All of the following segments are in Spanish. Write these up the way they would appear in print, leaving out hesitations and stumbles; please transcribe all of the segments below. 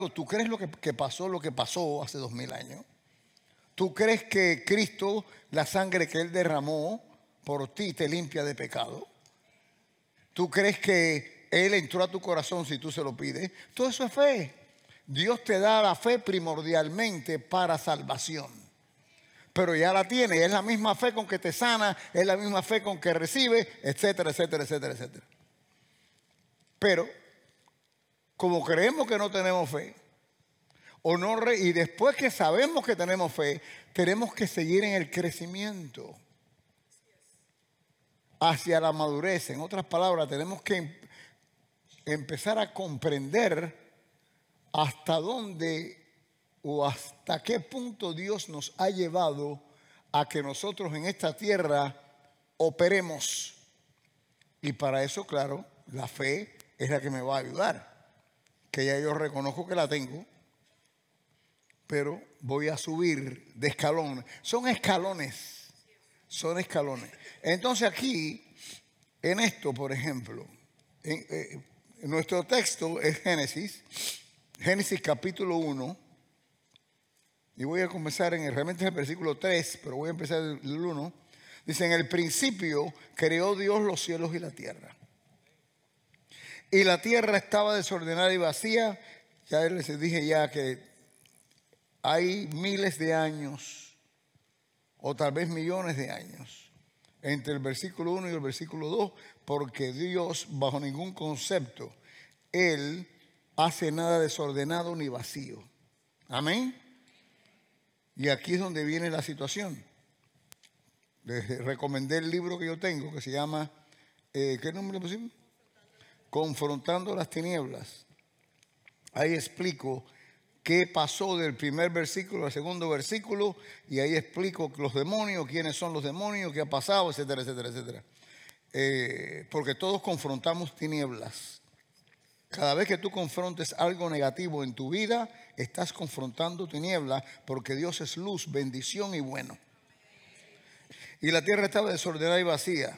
¿Tú crees lo que pasó hace 2000 años? ¿Tú crees que Cristo, la sangre que Él derramó por ti, te limpia de pecado? ¿Tú crees que Él entró a tu corazón si tú se lo pides? Todo eso es fe. Dios te da la fe primordialmente para salvación. Pero ya la tiene. Es la misma fe con que te sana, es la misma fe con que recibe, etcétera, etcétera, etcétera, etcétera. Pero, como creemos que no tenemos fe, y después que sabemos que tenemos fe, tenemos que seguir en el crecimiento hacia la madurez. En otras palabras, tenemos que empezar a comprender hasta dónde o hasta qué punto Dios nos ha llevado a que nosotros en esta tierra operemos. Y para eso, claro, la fe es la que me va a ayudar, que ya yo reconozco que la tengo, pero voy a subir de escalón. Son escalones. Entonces aquí, en esto, por ejemplo, en nuestro texto es Génesis capítulo 1. Y voy a comenzar realmente es el versículo 3, pero voy a empezar el 1. Dice, en el principio creó Dios los cielos y la tierra. Y la tierra estaba desordenada y vacía. Ya les dije ya que hay miles de años, o tal vez millones de años, entre el versículo 1 y el versículo 2, porque Dios, bajo ningún concepto, Él hace nada desordenado ni vacío. Amén. Y aquí es donde viene la situación. Les recomendé el libro que yo tengo, que se llama, ¿qué nombre le pusimos? Confrontando las tinieblas. Ahí explico qué pasó del primer versículo al segundo versículo, y ahí explico los demonios, quiénes son los demonios, qué ha pasado, etcétera, etcétera, etcétera. Porque todos confrontamos tinieblas. Cada vez que tú confrontes algo negativo en tu vida, estás confrontando tinieblas, porque Dios es luz, bendición y bueno. Y la tierra estaba desordenada y vacía,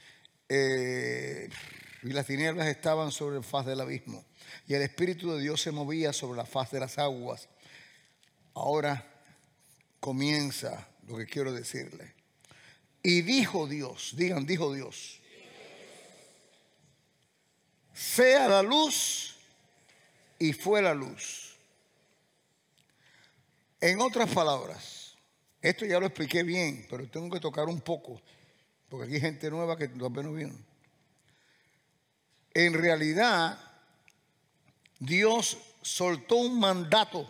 y las tinieblas estaban sobre la faz del abismo, y el Espíritu de Dios se movía sobre la faz de las aguas. Ahora comienza lo que quiero decirle. Y dijo Dios, digan, dijo Dios, sea la luz, y fue la luz. En otras palabras, esto ya lo expliqué bien, pero tengo que tocar un poco, porque aquí hay gente nueva que todavía no vino. En realidad, Dios soltó un mandato.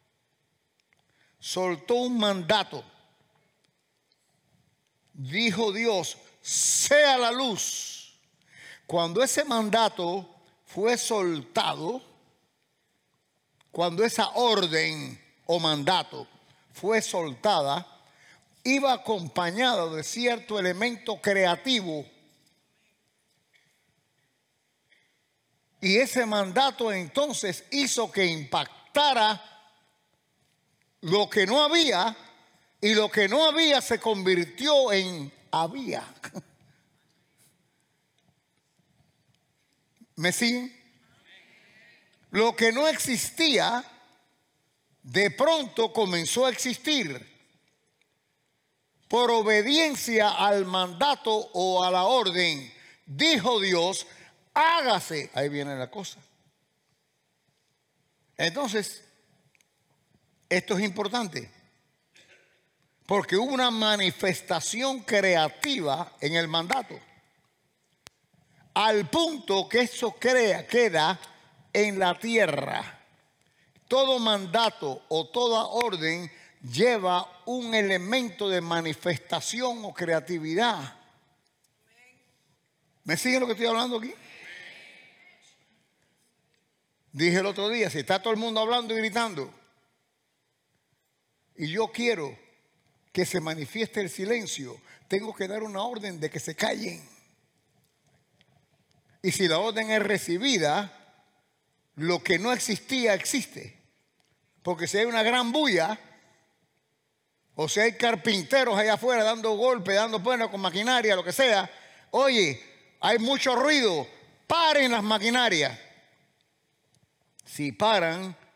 Dijo Dios, sea la luz. Cuando ese mandato fue soltado, cuando esa orden o mandato fue soltada, iba acompañado de cierto elemento creativo. Y ese mandato entonces hizo que impactara lo que no había, y lo que no había se convirtió en había. ¿Me siguen? Lo que no existía, de pronto comenzó a existir. Por obediencia al mandato o a la orden, dijo Dios, hágase. Ahí viene la cosa. Entonces, esto es importante, porque hubo una manifestación creativa en el mandato, al punto que eso queda en la tierra. Todo mandato o toda orden lleva un elemento de manifestación o creatividad. ¿Me siguen lo que estoy hablando aquí? Dije el otro día, si está todo el mundo hablando y gritando, y yo quiero que se manifieste el silencio, tengo que dar una orden de que se callen. Y si la orden es recibida, lo que no existía existe. Porque si hay una gran bulla, o si hay carpinteros allá afuera dando golpes, dando puertas con maquinaria, lo que sea, oye, hay mucho ruido, paren las maquinarias. Si paran,